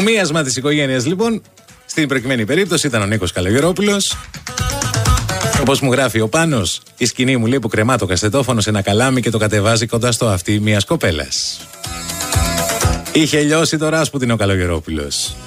Ομοίασμα της οικογένειας λοιπόν. Στην προκειμένη περίπτωση ήταν ο Νίκος Καλογερόπουλος. Όπως μου γράφει ο Πάνος, η σκηνή μου λέει που κρεμά το κασετόφωνο σε ένα καλάμι και το κατεβάζει κοντά στο αυτί μιας κοπέλας. Είχε λιώσει το Ράσπουτιν ο Καλογερόπουλος.